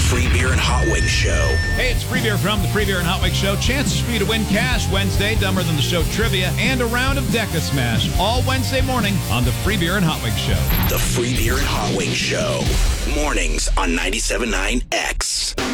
Free Beer and Hot Wings Show. Hey, it's Free Beer from the Free Beer and Hot Wings Show. Chances for you to win cash Wednesday, Dumber Than the Show trivia, and a round of Deca Smash all Wednesday morning on the Free Beer and Hot Wings Show. The Free Beer and Hot Wings Show. Mornings on 97.9 X.